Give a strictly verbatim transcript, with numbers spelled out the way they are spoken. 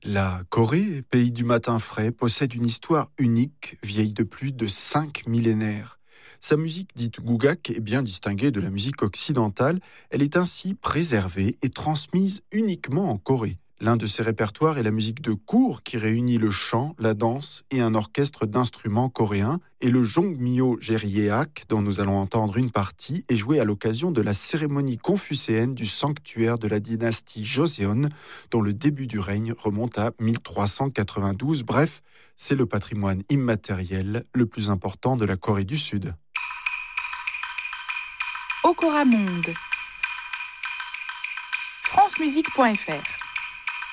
La Corée, pays du matin frais, possède une histoire unique, vieille de plus de cinq millénaires. Sa musique dite gugak est bien distinguée de la musique occidentale. Elle est ainsi préservée et transmise uniquement en Corée. L'un de ses répertoires est la musique de cour qui réunit le chant, la danse et un orchestre d'instruments coréens. Et le Jongmyo Jeryeak, dont nous allons entendre une partie, est joué à l'occasion de la cérémonie confucéenne du sanctuaire de la dynastie Joseon, dont le début du règne remonte à mille trois cent quatre-vingt-douze. Bref, c'est le patrimoine immatériel le plus important de la Corée du Sud. Okora Monde. francemusique point f r